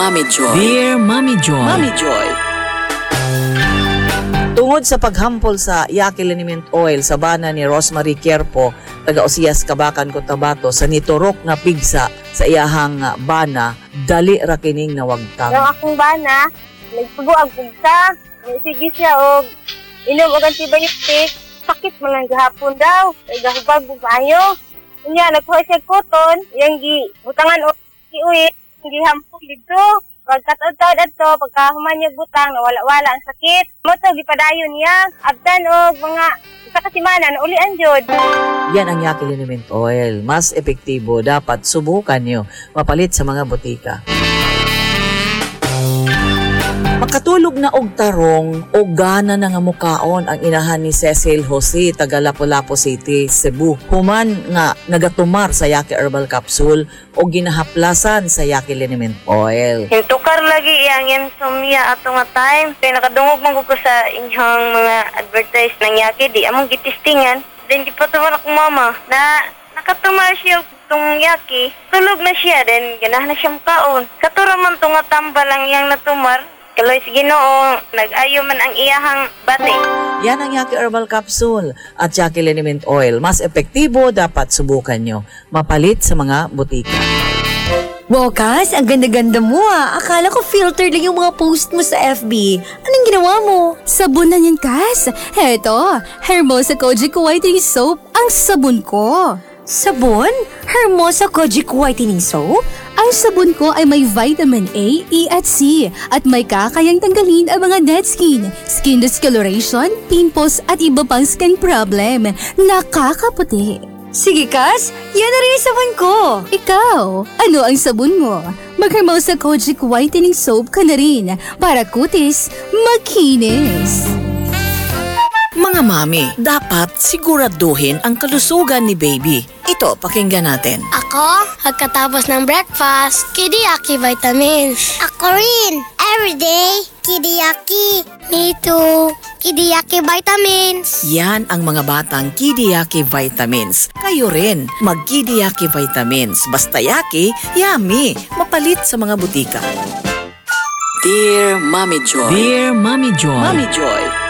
Mommy Joy. Dear Mommy Joy. Mommy Joy. Tungod sa paghampol sa Yaki Liniment Oil sa bana ni Rosemary Quierpo, taga Osias, Kabakan, Cotabato, sa niturok nga pigsa sa iyahang bana, dali ra kining nawagtang. Yung akong bana, nagsubo ang pugsa, sige siya og inom og antibiotic, sakit man lang gahapon daw, ay gahubag og maayo. Unya nagkuha siya koton, yang gi butangan og iuwi, gi hampol dito. Pagkataod-taod ato, pagkahuman niya butang, nawala-wala ang sakit. Moto gipadayon niya, abtan og mga isa ka semana na ulian jud. Yan ang Yaki Liniment Oil. Mas epektibo, dapat subukan nyo mapalit sa mga butika. Makatulog na og tarong o gana na nga mukaon ang inahan ni Cecil Jose, taga Lapu-Lapu City, Cebu. Human nga nagatumar sa Yaki Herbal Capsule o ginahaplasan sa Yaki Liniment Oil. Tukar lagi yang insomnia ato nga time. Kaya nakadungog man ko sa inyong mga advertise ng Yaki, di among gitistingan. Then di pa tuman akong mama na nakatumar siya itong Yaki. Tulog na siya, then ganahan na siya makaon. Katuraman itong nga tamba lang yang natumar. Kaloy si Ginoo, nag-ayo man ang iyahang bati. Yan ang Yaki Herbal Capsule at Yaki Liniment Oil. Mas epektibo, dapat subukan nyo mapalit sa mga butika. Wow, Kas, ang ganda-ganda mo ah. Akala ko filter lang yung mga post mo sa FB. Anong ginawa mo? Sabon na yan, Kas. Heto, Hermosa Kojic Whitening Soap ang sabon ko. Sabon? Hermosa Kojic Whitening Soap? Ang sabon ko ay may vitamin A, E at C at may kakayang tanggalin ang mga dead skin, skin discoloration, pimples at iba pang skin problem. Nakakaputi. Sige, Kas. Yan na rin yung sabon ko. Ikaw, ano ang sabon mo? Mag-Hermosa Kojic Whitening Soap ka na rin para kutis makinis. Mga mami, dapat siguraduhin ang kalusugan ni baby. Ito, pakinggan natin. Ako, pagkatapos ng breakfast, Kidiyaki vitamins. Ako rin, everyday, Kidiyaki. Me too, Kidiyaki vitamins. Yan ang mga batang Kidiyaki vitamins. Kayo rin, mag-Kidiyaki vitamins. Basta yaki, yummy. Mapalit sa mga butika. Dear Mommy Joy. Dear Mommy Joy. Mommy Joy.